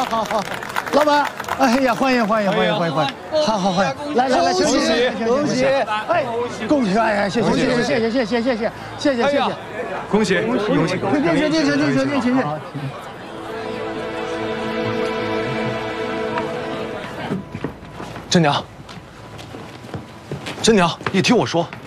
好，老板，哎呀，欢迎！好，欢迎！来，请恭喜！哎，恭喜！哎呀，谢谢！ 恭喜！请。 真娘，你听我说，